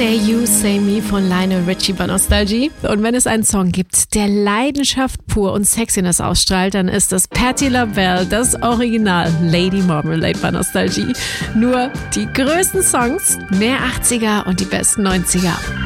Say You, Say Me von Lionel Richie bei Nostalgie. Und wenn es einen Song gibt, der Leidenschaft pur und Sexiness ausstrahlt, dann ist es Patti LaBelle, das Original Lady Marmalade bei Nostalgie. Nur die größten Songs, mehr 80er und die besten 90er.